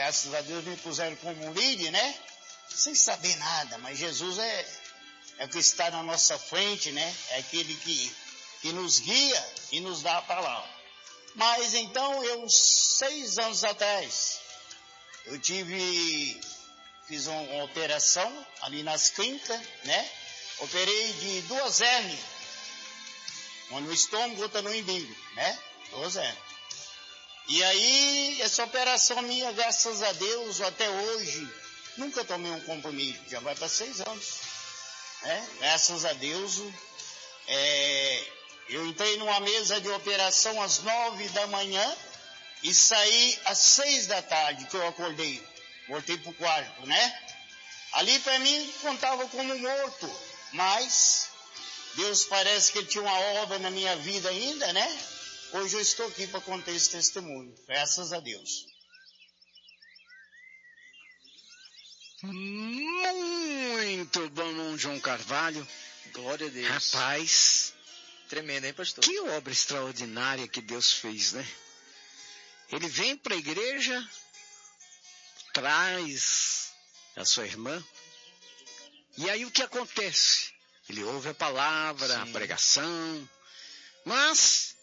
graças a Deus me puseram como líder, né? Sem saber nada, mas Jesus é o que está na nossa frente, né? É aquele que nos guia e nos dá a palavra. Mas então, uns 6 anos atrás, eu fiz uma operação ali nas clínicas, né? Operei de 2 hernias, uma no estômago, outra no umbigo, né? 2 hernias. E aí, essa operação minha, graças a Deus, até hoje, nunca tomei um comprimido, já vai para 6 anos, né? Graças a Deus, eu entrei numa mesa de operação às 9 da manhã e saí às 6 da tarde, que eu acordei, voltei pro quarto, né? Ali para mim contava como morto, mas Deus parece que ele tinha uma obra na minha vida ainda, né? Hoje eu estou aqui para contar esse testemunho, graças a Deus. Muito bom, João Carvalho. Glória a Deus. Rapaz, tremendo, hein, pastor? Que obra extraordinária que Deus fez, né? Ele vem para a igreja, traz a sua irmã, e aí o que acontece? Ele ouve a palavra, a pregação, mas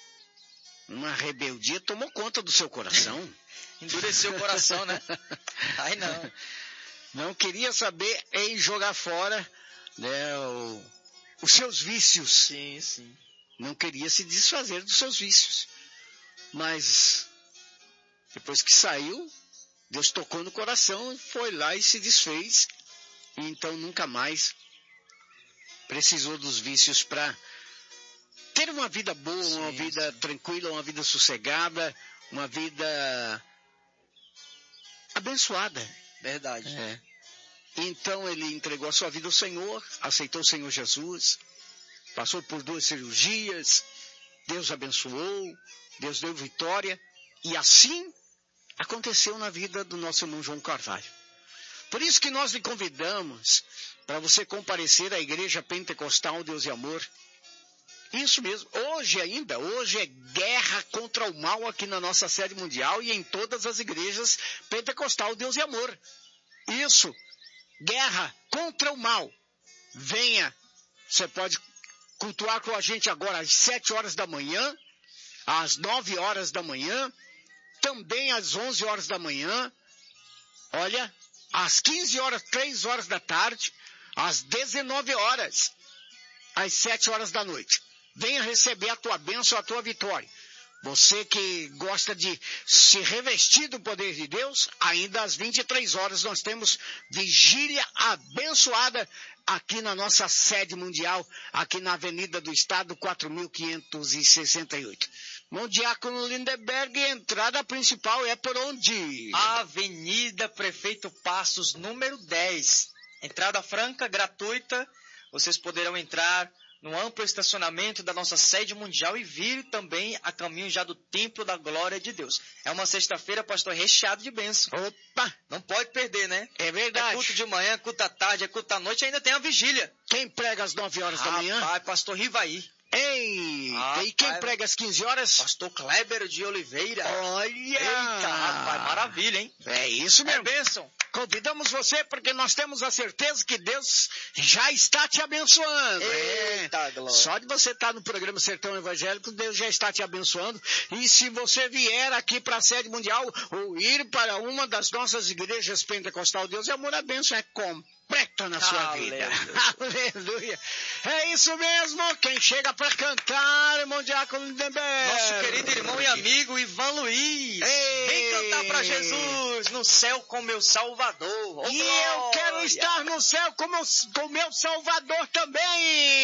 uma rebeldia tomou conta do seu coração. Endureceu o coração, né? Ai, não. Não queria saber em jogar fora, né, os seus vícios. Sim, sim. Não queria se desfazer dos seus vícios. Mas, depois que saiu, Deus tocou no coração, foi lá e se desfez. E então nunca mais precisou dos vícios para ter uma vida boa, sim, uma vida tranquila, uma vida sossegada, uma vida abençoada. Verdade. Então ele entregou a sua vida ao Senhor, aceitou o Senhor Jesus, passou por 2 cirurgias, Deus abençoou, Deus deu vitória, e assim aconteceu na vida do nosso irmão João Carvalho. Por isso que nós lhe convidamos para você comparecer à Igreja Pentecostal Deus e Amor. Isso mesmo, hoje é guerra contra o mal aqui na nossa sede mundial e em todas as igrejas Pentecostal Deus e Amor. Isso, guerra contra o mal. Venha, você pode cultuar com a gente agora às 7 horas da manhã, às 9 horas da manhã, também às 11 horas da manhã, olha, às 15 horas, 3 horas da tarde, às 19 horas, às 7 horas da noite. Venha receber a tua bênção, a tua vitória. Você que gosta de se revestir do poder de Deus, ainda às 23 horas nós temos vigília abençoada aqui na nossa sede mundial, aqui na Avenida do Estado, 4.568. Bom, Diácono Lindeberg, entrada principal é por onde? Avenida Prefeito Passos, número 10. Entrada franca, gratuita. Vocês poderão entrar no amplo estacionamento da nossa sede mundial e vir também a caminho já do Templo da Glória de Deus. É uma sexta-feira, pastor, recheado de bênção. Opa! Não pode perder, né? É verdade. É culto de manhã, culto à tarde, é culto à noite, ainda tem a vigília. Quem prega às 9 horas da manhã? Pastor Rivaí. Ei! E quem prega às 15 horas? Pastor Kleber de Oliveira. Olha! Eita, rapaz, maravilha, hein? É isso mesmo. É bênção. Convidamos você porque nós temos a certeza que Deus já está te abençoando. Eita, glória. Só de você estar no programa Sertão Evangélico, Deus já está te abençoando. E se você vier aqui para a sede mundial ou ir para uma das nossas igrejas pentecostal, Deus é amor, a bênção é completa na sua vida. Aleluia. É isso mesmo. Quem chega para cantar, irmão Diácono Lindenberg. Nosso querido irmão e amigo Ivan Luiz. Vem cantar para Jesus no céu com meu Salvador. Oh, e eu quero estar no céu com meu Salvador também.